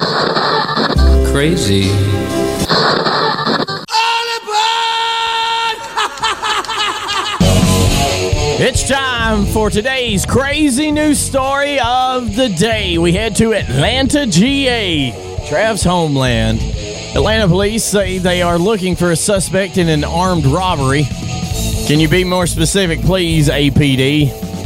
Crazy. It's time for today's crazy news story of the day. We head to Atlanta, GA, Trav's homeland. Atlanta police say they are looking for a suspect in an armed robbery. Can you be more specific, please, APD?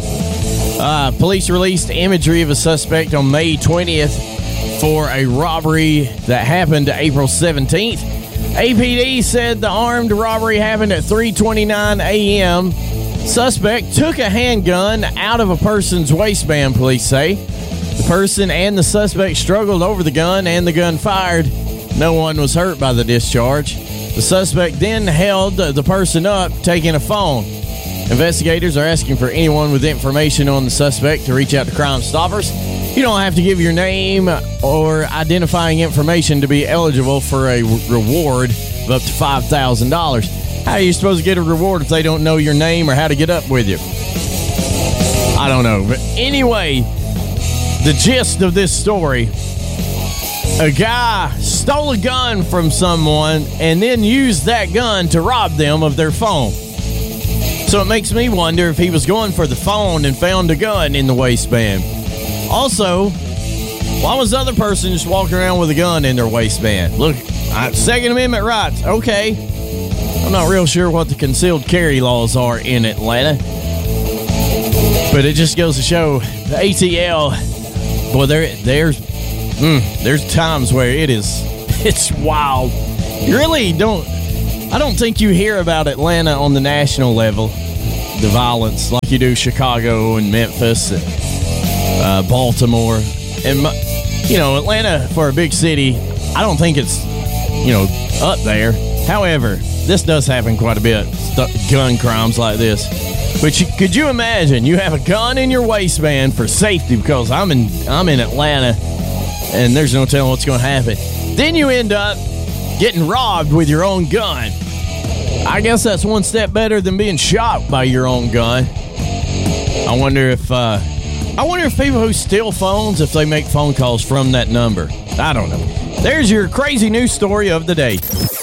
Police released imagery of a suspect on May 20th for a robbery that happened April 17th. APD said the armed robbery happened at 3:29 a.m. Suspect took a handgun out of a person's waistband, police say. The person and the suspect struggled over the gun, and the gun fired. No one was hurt by the discharge. The suspect then held the person up, taking a phone. Investigators are asking for anyone with information on the suspect to reach out to Crime Stoppers. You don't have to give your name or identifying information to be eligible for a reward of up to $5,000. How are you supposed to get a reward if they don't know your name or how to get up with you? I don't know. But anyway, the gist of this story, a guy stole a gun from someone and then used that gun to rob them of their phone. So it makes me wonder if he was going for the phone and found a gun in the waistband. Also, why was the other person just walking around with a gun in their waistband? Look, Second Amendment rights, okay. I'm not real sure what the concealed carry laws are in Atlanta, but it just goes to show the ATL. Boy, there's times where it's wild. You really don't. I don't think you hear about Atlanta on the national level, the violence, like you do Chicago and Memphis and Baltimore, and Atlanta for a big city. I don't think it's up there. However, this does happen quite a bit, gun crimes like this. But could you imagine you have a gun in your waistband for safety because I'm in Atlanta and there's no telling what's going to happen. Then you end up getting robbed with your own gun. I guess that's one step better than being shot by your own gun. I wonder if people who steal phones, if they make phone calls from that number. I don't know. There's your crazy news story of the day.